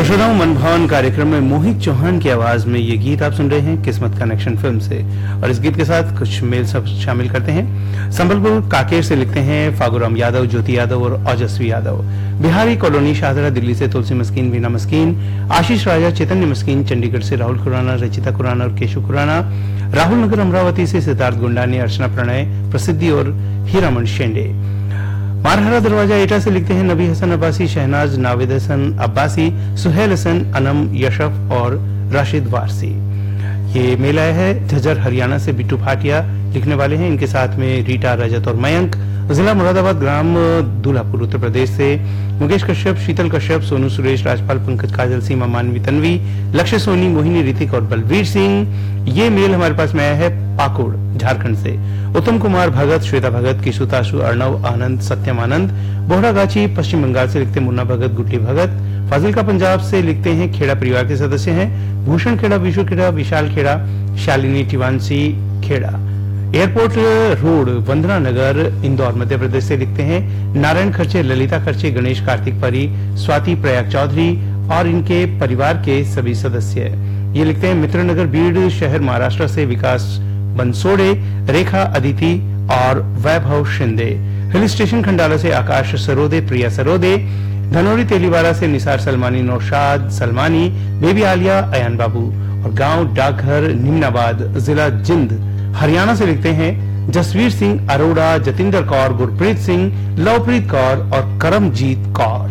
श्रोताओं, मन भावन कार्यक्रम में मोहित चौहान की आवाज में ये गीत आप सुन रहे हैं किस्मत कनेक्शन फिल्म से। और इस गीत के साथ कुछ मेल सब शामिल करते हैं। संबलपुर काकेर से लिखते हैं फागुराम यादव, ज्योति यादव और ओजस्वी यादव। बिहारी कॉलोनी शाहदरा दिल्ली से तुलसी मस्कीन, बीना मस्कीन, आशीष राजा, चैतन्य मस्कीन, चंडीगढ़ से राहुल खुराना, रचिता खुराना और केशु खुराना, राहुल नगर अमरावती से सिद्धार्थ गुंडानी, अर्चना प्रणय, प्रसिद्धि और हीरामन शेंडे। मारहरा दरवाजा एटा से लिखते हैं नबी हसन अब्बासी, शहनाज, नाविद हसन अब्बासी, सुहेल हसन, अनम, यशफ और राशिद वारसी। ये मेल आया है झज्जर हरियाणा से बिट्टू भाटिया लिखने वाले हैं। इनके साथ में रीटा, रजत और मयंक। जिला मुरादाबाद, ग्राम दूल्हापुर, उत्तर प्रदेश से मुकेश कश्यप, शीतल कश्यप, सोनू सुरेश, राजपाल, पंकज, काजल, सीमा, मानवी, तन्वी, लक्ष्य सोनी, मोहिनी, ऋतिक और बलवीर सिंह। ये मेल हमारे पास में आया है पाकुड़ झारखंड से। उत्तम कुमार भगत, श्वेता भगत, किशु ताशु, अर्णव आनंद, सत्यम आनंद। बोहरागाछी पश्चिम बंगाल से लिखते मुन्ना भगत, गुड्डी भगत। फाजिलका पंजाब से लिखते हैं खेड़ा परिवार के सदस्य हैं भूषण खेड़ा, विशु खेड़ा, विशाल खेड़ा, शालिनी, टिवांशी खेड़ा। एयरपोर्ट रोड, वंदना नगर, इंदौर, मध्य प्रदेश से लिखते हैं नारायण खर्चे, ललिता खर्चे, गणेश, कार्तिक परी, स्वाति, प्रयाग चौधरी और इनके परिवार के सभी सदस्य। ये लिखते हैं मित्रनगर, बीड़ शहर, महाराष्ट्र से विकास बंसोड़े, रेखा, अदिति और वैभव शिंदे। हिल स्टेशन खंडाला से आकाश सरोदे, प्रिया सरोदे। धनौरी तेलीवाला से निसार सलमानी, नौशाद सलमानी, बेबी आलिया, अयान बाबू। और गांव डाकघर, निम्नाबाद, जिला जिंद, हरियाणा से लिखते हैं जसवीर सिंह अरोड़ा, जतिंदर कौर, गुरप्रीत सिंह, लवप्रीत कौर और करमजीत कौर।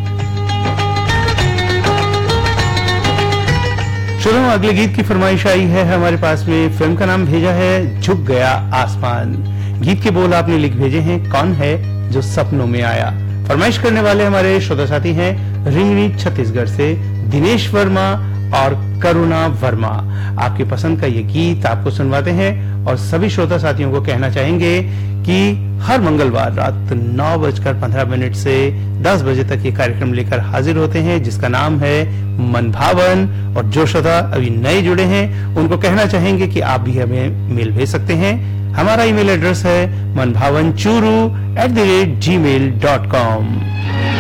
चलो, अगले गीत की फरमाइश आई है हमारे पास में। फिल्म का नाम भेजा है झुक गया आसमान। गीत के बोल आपने लिख भेजे हैं कौन है जो सपनों में आया। फरमाइश करने वाले हमारे श्रोता साथी हैं रिंगनी छत्तीसगढ़ से दिनेश वर्मा और करुणा वर्मा। आपकी पसंद का ये गीत आपको सुनवाते हैं और सभी श्रोता साथियों को कहना चाहेंगे कि हर मंगलवार रात 9:15 से 10 बजे तक ये कार्यक्रम लेकर हाजिर होते हैं जिसका नाम है मन भावन। और जो श्रोता अभी नए जुड़े हैं उनको कहना चाहेंगे कि आप भी हमें मेल भेज सकते हैं। हमारा ईमेल एड्रेस है manbhavanchuru@gmail.com।